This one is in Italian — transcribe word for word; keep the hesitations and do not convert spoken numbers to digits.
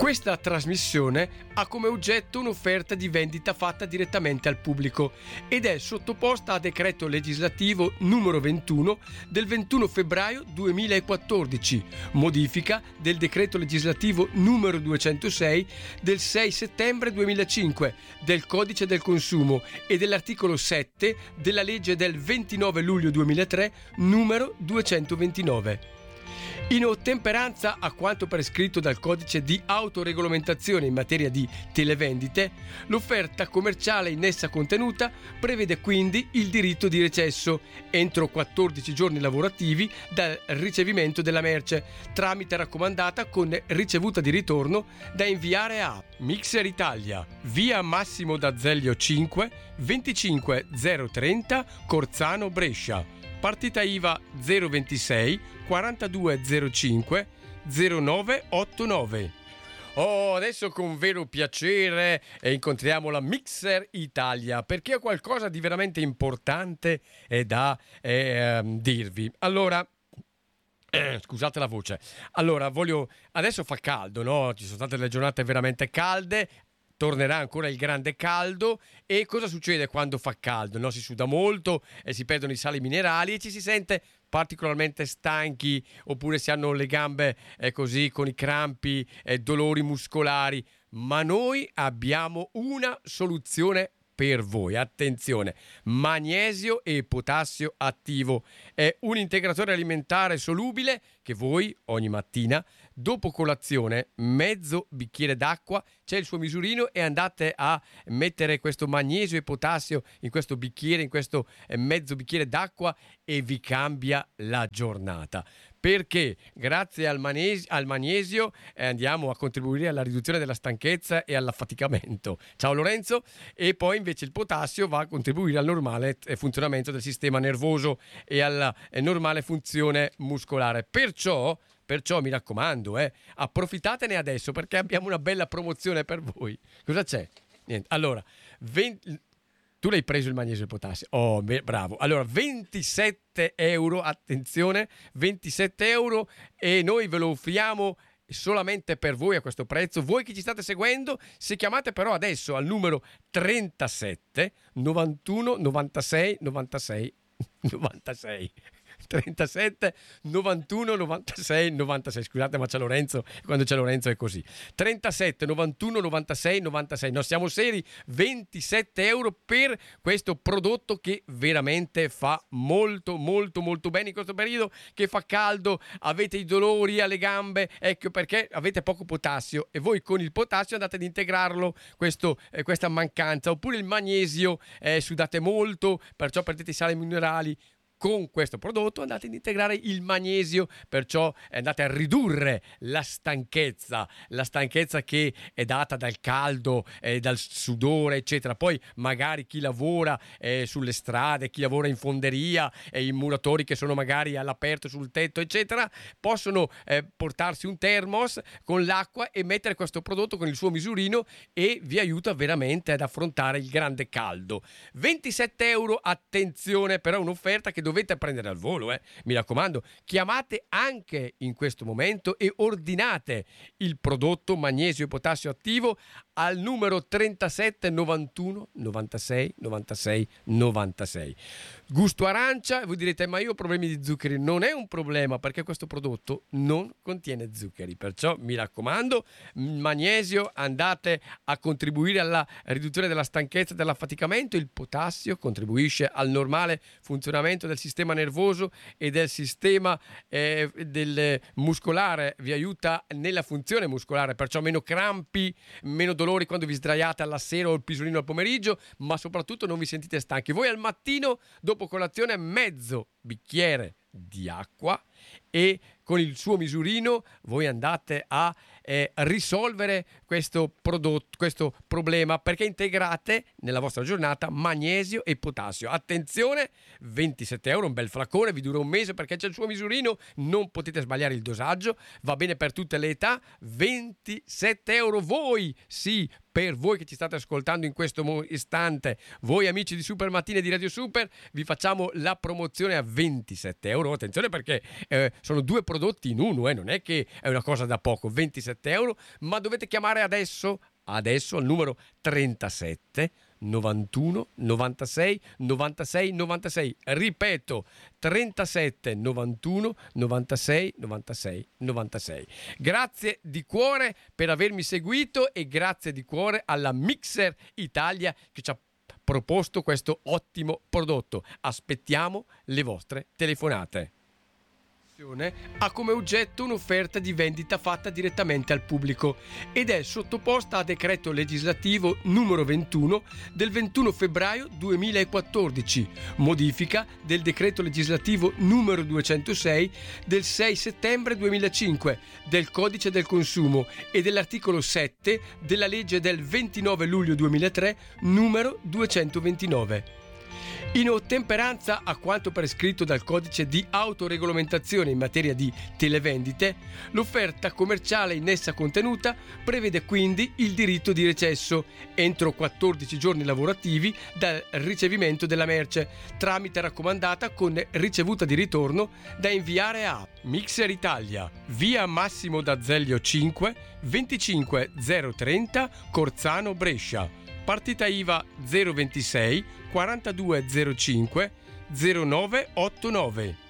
Questa trasmissione ha come oggetto un'offerta di vendita fatta direttamente al pubblico ed è sottoposta a decreto legislativo numero ventuno del ventuno febbraio duemilaquattordici, modifica del decreto legislativo numero duecentosei del sei settembre duemilacinque del Codice del Consumo e dell'articolo sette della legge del ventinove luglio duemilatré numero duecentoventinove. In ottemperanza a quanto prescritto dal codice di autoregolamentazione in materia di televendite, l'offerta commerciale in essa contenuta prevede quindi il diritto di recesso entro quattordici giorni lavorativi dal ricevimento della merce, tramite raccomandata con ricevuta di ritorno da inviare a Mixer Italia, via Massimo d'Azeglio cinque, venticinque zero trenta, Corzano, Brescia. Partita I V A zero ventisei quarantadue zero cinque zero nove ottantanove. Oh, adesso con vero piacere incontriamo la Mixer Italia perché ho qualcosa di veramente importante da eh, dirvi. Allora, Eh, scusate la voce. Allora, voglio. Adesso fa caldo, no? Ci sono state delle giornate veramente calde. Tornerà ancora il grande caldo. E cosa succede quando fa caldo? No? Si suda molto e si perdono i sali minerali e ci si sente particolarmente stanchi, oppure si hanno le gambe eh, così con i crampi e dolori muscolari. Ma noi abbiamo una soluzione per voi. Attenzione, magnesio e potassio attivo è un integratore alimentare solubile che voi ogni mattina dopo colazione, mezzo bicchiere d'acqua, c'è il suo misurino e andate a mettere questo magnesio e potassio in questo bicchiere, in questo mezzo bicchiere d'acqua e vi cambia la giornata. Perché grazie al, manes- al magnesio eh, andiamo a contribuire alla riduzione della stanchezza e all'affaticamento. Ciao Lorenzo. E poi invece il potassio va a contribuire al normale eh, funzionamento del sistema nervoso e alla eh, normale funzione muscolare. Perciò Perciò mi raccomando, eh, approfittatene adesso perché abbiamo una bella promozione per voi. Cosa c'è? Niente. Allora, venti tu l'hai preso il magnesio e il potassio. Oh, beh, bravo. Allora, ventisette euro, attenzione, ventisette euro e noi ve lo offriamo solamente per voi a questo prezzo. Voi che ci state seguendo, se chiamate però adesso al numero trentasette novantuno novantasei novantasei novantasei trentasette novantuno novantasei novantasei. Scusate, ma c'è Lorenzo, quando c'è Lorenzo è così. trentasette novantuno novantasei novantasei. No, siamo seri. ventisette euro per questo prodotto che veramente fa molto molto molto bene in questo periodo che fa caldo, avete i dolori alle gambe, ecco perché avete poco potassio e voi con il potassio andate ad integrarlo questo, eh, questa mancanza. Oppure il magnesio, eh, sudate molto, perciò perdete i sali minerali. Con questo prodotto andate ad integrare il magnesio, perciò andate a ridurre la stanchezza, la stanchezza che è data dal caldo, eh, dal sudore, eccetera. Poi magari chi lavora eh, sulle strade, chi lavora in fonderia e i muratori che sono magari all'aperto sul tetto, eccetera, possono eh, portarsi un termos con l'acqua e mettere questo prodotto con il suo misurino e vi aiuta veramente ad affrontare il grande caldo. ventisette euro, attenzione, però è un'offerta che dovete prendere al volo, eh. Mi raccomando, chiamate anche in questo momento e ordinate il prodotto magnesio e potassio attivo al numero trentasette novantuno novantasei novantasei novantasei. Gusto arancia, voi direte ma io ho problemi di zuccheri. Non è un problema perché questo prodotto non contiene zuccheri, perciò mi raccomando, magnesio, andate a contribuire alla riduzione della stanchezza e dell'affaticamento. Il potassio contribuisce al normale funzionamento del sistema nervoso e del sistema eh, del muscolare, vi aiuta nella funzione muscolare, perciò meno crampi, meno dolori quando vi sdraiate alla sera o il pisolino al pomeriggio, ma soprattutto non vi sentite stanchi. Voi al mattino dopo colazione mezzo bicchiere di acqua e con il suo misurino voi andate a eh, risolvere questo prodotto, questo problema, perché integrate nella vostra giornata magnesio e potassio. Attenzione, ventisette euro, un bel flacone, vi dura un mese perché c'è il suo misurino, non potete sbagliare il dosaggio, va bene per tutte le età. Ventisette euro, voi sì, per voi che ci state ascoltando in questo istante, voi amici di Super Mattine di Radio Super, vi facciamo la promozione a ventisette euro. Attenzione, perché eh, sono due prodotti in uno, eh, non è che è una cosa da poco, ventisette euro, ma dovete chiamare adesso, adesso al numero trentasette novantuno novantasei novantasei novantasei, ripeto trentasette novantuno novantasei novantasei novantasei. Grazie di cuore per avermi seguito e grazie di cuore alla Mixer Italia che ci ha proposto questo ottimo prodotto. Aspettiamo le vostre telefonate. Ha come oggetto un'offerta di vendita fatta direttamente al pubblico ed è sottoposta a decreto legislativo numero ventuno del ventuno febbraio duemilaquattordici, modifica del decreto legislativo numero duecentosei del sei settembre duemilacinque del codice del consumo e dell'articolo sette della legge del ventinove luglio duemilatré numero duecentoventinove. In ottemperanza a quanto prescritto dal codice di autoregolamentazione in materia di televendite, l'offerta commerciale in essa contenuta prevede quindi il diritto di recesso entro quattordici giorni lavorativi dal ricevimento della merce, tramite raccomandata con ricevuta di ritorno da inviare a Mixer Italia, via Massimo d'Azeglio cinque, venticinque zero trenta, Corzano, Brescia. Partita I V A zero ventisei quarantadue zero cinque zero nove ottantanove.